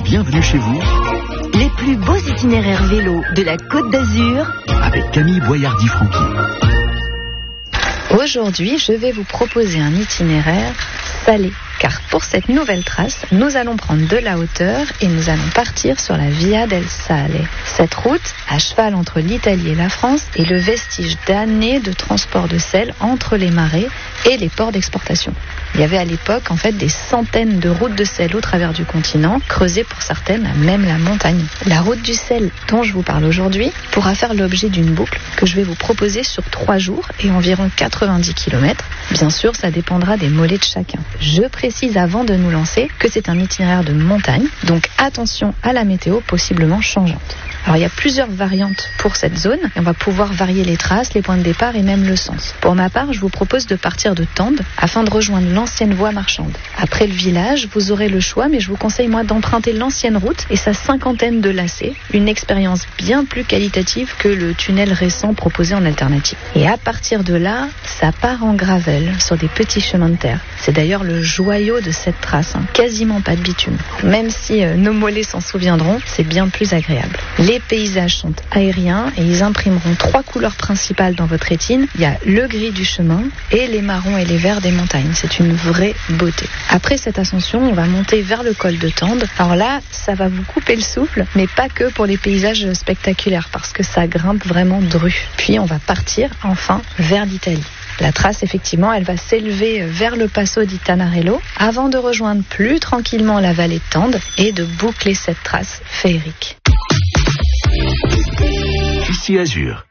bienvenue chez vous. Les plus beaux itinéraires vélo de la Côte d'Azur avec Camille Boyardi-Franqui. Aujourd'hui, je vais vous proposer un itinéraire salé. Car pour cette nouvelle trace, nous allons prendre de la hauteur et nous allons partir sur la Via del Sale. Cette route, à cheval entre l'Italie et la France, est le vestige d'années de transport de sel entre les marais et les ports d'exportation. Il y avait à l'époque en fait des centaines de routes de sel au travers du continent, creusées pour certaines à même la montagne. La route du sel dont je vous parle aujourd'hui pourra faire l'objet d'une boucle que je vais vous proposer sur 3 jours et environ 90 km. Bien sûr, ça dépendra des mollets de chacun. Je précise avant de nous lancer que c'est un itinéraire de montagne, donc attention à la météo possiblement changeante. Alors il y a plusieurs variantes pour cette zone et on va pouvoir varier les traces, les points de départ et même le sens. Pour ma part, je vous propose de partir de Tende afin de rejoindre l'ancienne voie marchande. Après le village, vous aurez le choix, mais je vous conseille moi d'emprunter l'ancienne route et sa 50aine de lacets, une expérience bien plus qualitative que le tunnel récent proposé en alternative. Et à partir de là, ça part en gravel sur des petits chemins de terre. C'est d'ailleurs le joyau de cette trace, quasiment pas de bitume. Même si nos mollets s'en souviendront, c'est bien plus agréable. Les paysages sont aériens et ils imprimeront 3 couleurs principales dans votre rétine. Il y a le gris du chemin et les marrons et les verts des montagnes. C'est une vraie beauté. Après cette ascension, on va monter vers le col de Tende. Alors là, ça va vous couper le souffle, mais pas que pour les paysages spectaculaires, parce que ça grimpe vraiment dru. Puis on va partir enfin vers l'Italie. La trace, effectivement, elle va s'élever vers le Passo di Tanarello avant de rejoindre plus tranquillement la vallée de Tende et de boucler cette trace féerique. Ici Azur.